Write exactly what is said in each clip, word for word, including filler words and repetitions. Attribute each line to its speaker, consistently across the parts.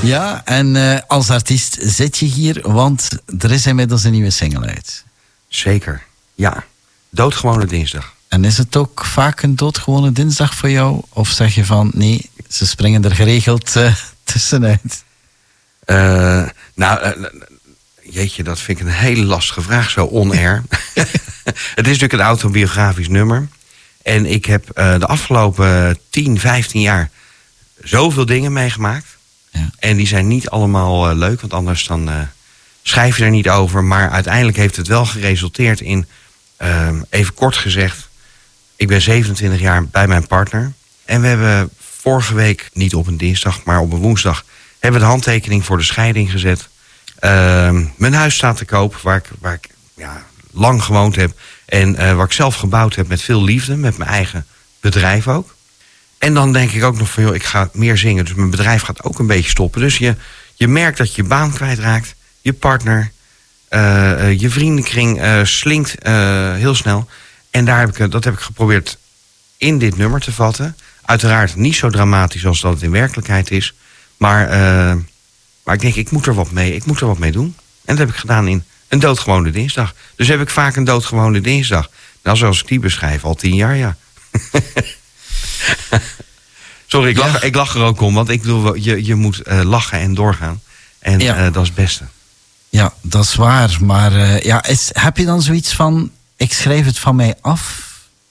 Speaker 1: Ja, en uh, als artiest zit je hier, want er is inmiddels een nieuwe single uit.
Speaker 2: Zeker, ja. Doodgewone dinsdag. En
Speaker 1: is het ook vaak een doodgewone dinsdag voor jou? Of zeg je van, nee, ze springen er geregeld uh, tussenuit?
Speaker 2: Uh, nou, uh, jeetje, dat vind ik een hele lastige vraag, zo on-air. Het is natuurlijk een autobiografisch nummer. En ik heb uh, de afgelopen tien, vijftien jaar zoveel dingen meegemaakt. Ja. En die zijn niet allemaal uh, leuk, want anders dan uh, schrijf je er niet over. Maar uiteindelijk heeft het wel geresulteerd in, uh, even kort gezegd, ik ben zevenentwintig jaar bij mijn partner. En we hebben vorige week, niet op een dinsdag, maar op een woensdag, hebben we de handtekening voor de scheiding gezet. Uh, mijn huis staat te koop, waar ik, waar ik ja, lang gewoond heb. En uh, waar ik zelf gebouwd heb met veel liefde, met mijn eigen bedrijf ook. En dan denk ik ook nog van, joh, ik ga meer zingen. Dus mijn bedrijf gaat ook een beetje stoppen. Dus je, je merkt dat je je baan kwijtraakt. Je partner, uh, uh, je vriendenkring uh, slinkt uh, heel snel. En daar heb ik, dat heb ik geprobeerd in dit nummer te vatten. Uiteraard niet zo dramatisch als dat het in werkelijkheid is. Maar, uh, maar ik denk, ik moet er wat mee, ik moet er wat mee doen. En dat heb ik gedaan in een doodgewone dinsdag. Dus heb ik vaak een doodgewone dinsdag. Nou, zoals ik die beschrijf, al tien jaar, ja. Sorry, ik, ja. lach, ik lach er ook om, want ik bedoel, je, je moet uh, lachen en doorgaan. En ja. uh, dat is het beste.
Speaker 1: Ja, dat is waar. Maar uh, ja, is, heb je dan zoiets van, ik schrijf het van mij af?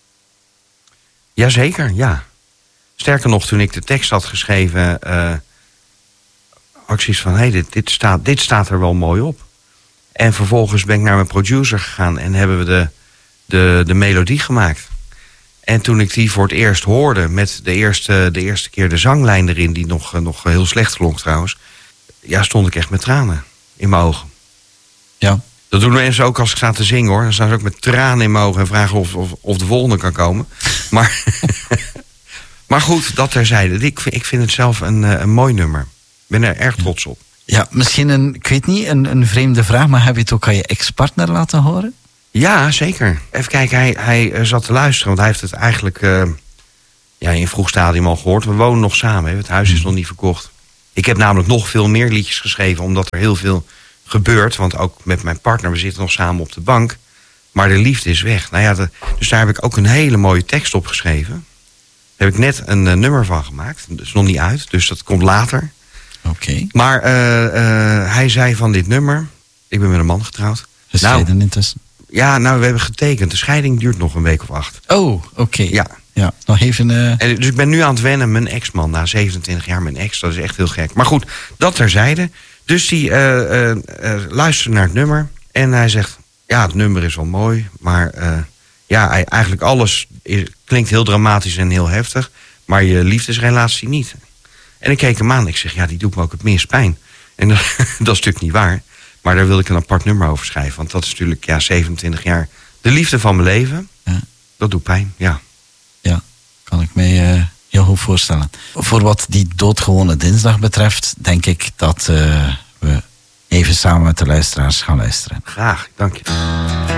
Speaker 2: Jazeker, ja. Sterker nog, toen ik de tekst had geschreven, uh, had ik zoiets van, hé, hey, dit, dit, staat, dit staat er wel mooi op. En vervolgens ben ik naar mijn producer gegaan en hebben we de, de, de melodie gemaakt. En toen ik die voor het eerst hoorde, met de eerste, de eerste keer de zanglijn erin, die nog, nog heel slecht klonk trouwens, ja, stond ik echt met tranen in mijn ogen.
Speaker 1: Ja.
Speaker 2: Dat doen mensen ook als ik sta te zingen, hoor. Dan staan ze ook met tranen in mijn ogen en vragen of, of, of de volgende kan komen. Maar, maar goed, dat terzijde. Ik, ik vind het zelf een, een mooi nummer. Ik ben er erg trots op.
Speaker 1: Ja, misschien een, ik weet niet, een, een vreemde vraag, maar heb je het ook aan je ex-partner laten horen?
Speaker 2: Ja, zeker. Even kijken, hij, hij zat te luisteren, want hij heeft het eigenlijk uh, ja, in een vroeg stadium al gehoord. We wonen nog samen, hè. Het huis is nog niet verkocht. Ik heb namelijk nog veel meer liedjes geschreven, omdat er heel veel gebeurt. Want ook met mijn partner, we zitten nog samen op de bank. Maar de liefde is weg. Nou ja, de, dus daar heb ik ook een hele mooie tekst op geschreven. Daar heb ik net een uh, nummer van gemaakt. Dat is nog niet uit, dus dat komt later.
Speaker 1: Oké. Okay.
Speaker 2: Maar uh, uh, hij zei van dit nummer, ik ben met een man getrouwd.
Speaker 1: Gescheiden nou, intussen?
Speaker 2: Ja, nou, we hebben getekend. De scheiding duurt nog een week of acht.
Speaker 1: Oh, oké. Okay.
Speaker 2: Ja.
Speaker 1: Ja, nog even... Uh...
Speaker 2: En dus ik ben nu aan het wennen, mijn ex-man. Na zevenentwintig jaar mijn ex, dat is echt heel gek. Maar goed, dat terzijde. Dus die uh, uh, uh, luisterde naar het nummer. En hij zegt, ja, het nummer is wel mooi. Maar uh, ja, eigenlijk alles is, klinkt heel dramatisch en heel heftig. Maar je liefdesrelatie niet. En ik keek hem aan. Ik zeg, ja, die doet me ook het meest pijn. En dat, dat is natuurlijk niet waar. Maar daar wil ik een apart nummer over schrijven. Want dat is natuurlijk, ja, zevenentwintig jaar de liefde van mijn leven. Ja. Dat doet pijn, ja.
Speaker 1: Ja, kan ik me uh, heel goed voorstellen. Voor wat die doodgewone dinsdag betreft, denk ik dat uh, we even samen met de luisteraars gaan luisteren.
Speaker 2: Graag, dank je.